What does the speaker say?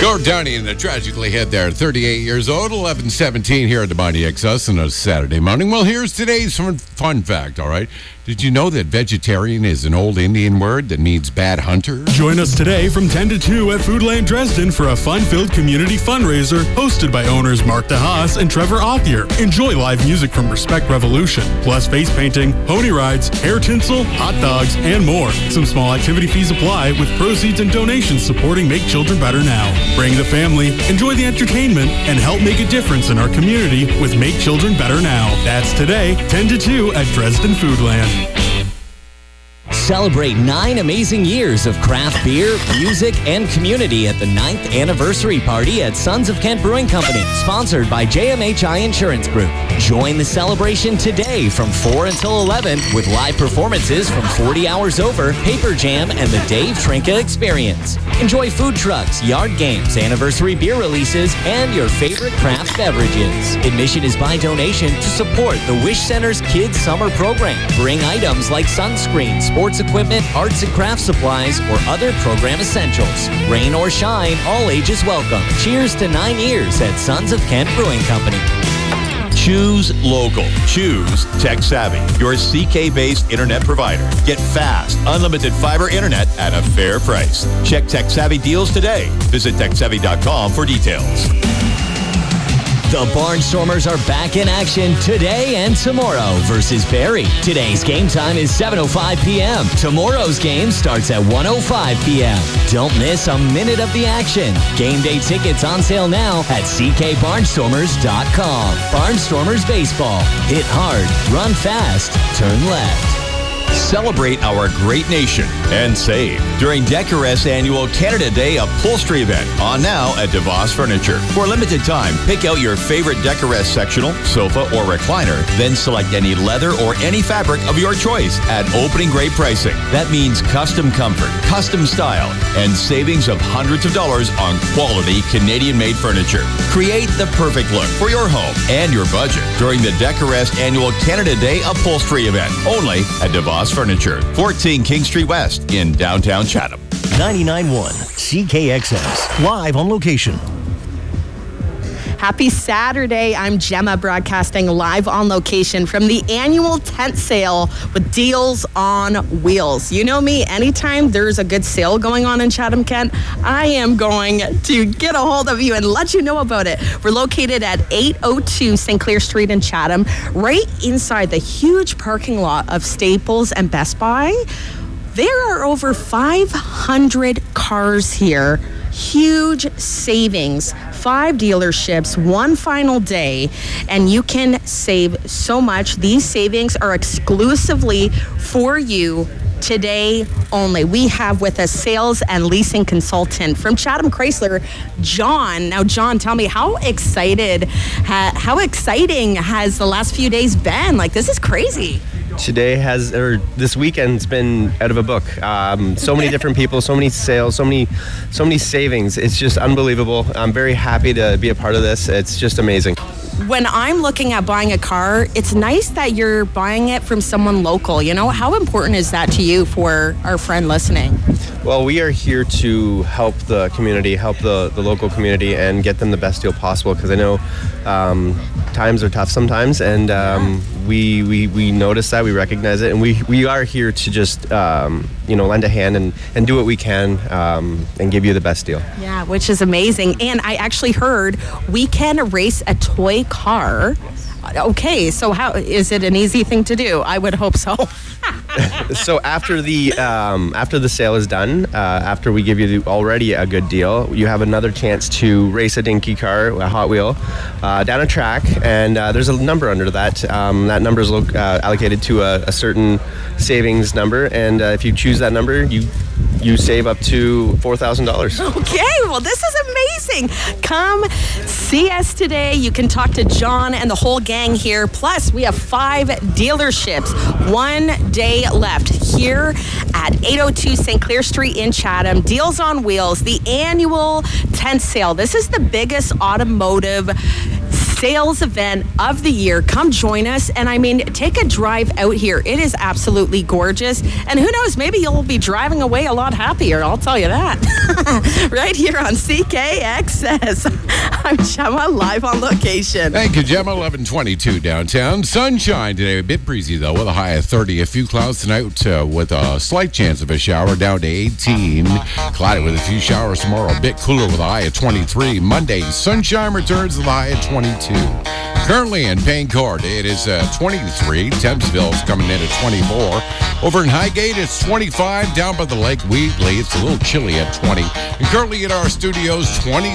Gord Downey and the Tragically Hit there, 38 years old, 11:17 here at the Mighty XS on a Saturday morning. Well, here's today's fun fact, all right? Did you know that vegetarian is an old Indian word that means bad hunter? Join us today from 10 to 2 at Foodland Dresden for a fun-filled community fundraiser hosted by owners Mark DeHaas and Trevor Othier. Enjoy live music from Respect Revolution, plus face painting, pony rides, hair tinsel, hot dogs, and more. Some small activity fees apply with proceeds and donations supporting Make Children Better Now. Bring the family, enjoy the entertainment, and help make a difference in our community with Make Children Better Now. That's today, 10 to 2 at Dresden Foodland. Celebrate 9 amazing years of craft beer, music, and community at the 9th anniversary party at Sons of Kent Brewing Company, sponsored by JMHI Insurance Group. Join the celebration today from 4 until 11 with live performances from 40 Hours Over, Paper Jam, and the Dave Trinka Experience. Enjoy food trucks, yard games, anniversary beer releases, and your favorite craft beverages. Admission is by donation to support the Wish Center's Kids Summer Program. Bring items like sunscreen, sports equipment, arts and craft supplies, or other program essentials. Rain or shine, all ages welcome. Cheers to 9 years at Sons of Kent Brewing Company. Choose local. Choose Tech Savvy, your CK-based internet provider. Get fast, unlimited fiber internet at a fair price. Check Tech Savvy deals today. Visit TechSavvy.com for details. The Barnstormers are back in action today and tomorrow versus Barrie. Today's game time is 7:05 p.m. Tomorrow's game starts at 1:05 p.m. Don't miss a minute of the action. Game day tickets on sale now at ckbarnstormers.com. Barnstormers Baseball. Hit hard, run fast, turn left. Celebrate our great nation and save during Decoress Annual Canada Day Upholstery Event on now at DeVos Furniture. For a limited time, pick out your favorite Decoress sectional, sofa, or recliner, then select any leather or any fabric of your choice at opening grade pricing. That means custom comfort, custom style, and savings of hundreds of dollars on quality Canadian-made furniture. Create the perfect look for your home and your budget during the Decoress Annual Canada Day Upholstery Event, only at DeVos Furniture, 14 King Street West in downtown Chatham. 99.1 CKXS, live on location. Happy Saturday. I'm Gemma, broadcasting live on location from the annual tent sale with Deals on Wheels. You know me, anytime there's a good sale going on in Chatham-Kent, I am going to get a hold of you and let you know about it. We're located at 802 St. Clair Street in Chatham, right inside the huge parking lot of Staples and Best Buy. There are over 500 cars here. Huge savings, 5 dealerships, 1 final day, and you can save so much. These savings are exclusively for you today only. We have with us sales and leasing consultant from Chatham Chrysler, John. Now, John, tell me, how exciting has the last few days been? Like, this is crazy. This weekend's been out of a book. So many different people, so many sales, so many savings. It's just unbelievable. I'm very happy to be a part of this. It's just amazing. When I'm looking at buying a car, it's nice that you're buying it from someone local. You know, how important is that to you for our friend listening? Well, we are here to help the community, help the local community, and get them the best deal possible, because I know times are tough sometimes, and we notice that, we recognize it, and we are here to just lend a hand and do what we can and give you the best deal. Yeah, which is amazing. And I actually heard we can race a toy car. Okay, so how is it an easy thing to do? I would hope so. So after the sale is done, after we give you already a good deal, you have another chance to race a dinky car, a Hot Wheel, down a track, and there's a number under that. That number is allocated to a certain savings number, and if you choose that number, you save up to $4,000. Okay, well, this is amazing. Come see us today. You can talk to John and the whole gang here. Plus, we have 5 dealerships, 1 day left here at 802 St. Clair Street in Chatham. Deals on Wheels, the annual tent sale. This is the biggest automotive sales event of the year. Come join us. And I mean, take a drive out here. It is absolutely gorgeous. And who knows, maybe you'll be driving away a lot happier. I'll tell you that. Right here on CKXS. I'm Gemma, live on location. Thank you, Gemma. 11:22 downtown. Sunshine today. A bit breezy, though, with a high of 30. A few clouds tonight with a slight chance of a shower down to 18. Cloudy with a few showers tomorrow. A bit cooler with a high of 23. Monday, sunshine returns with a high of 22. Currently in Paincourt, it is 23. Tempsville's coming in at 24. Over in Highgate, it's 25. Down by the lake, Wheatley, it's a little chilly at 20. And currently at our studios, 20.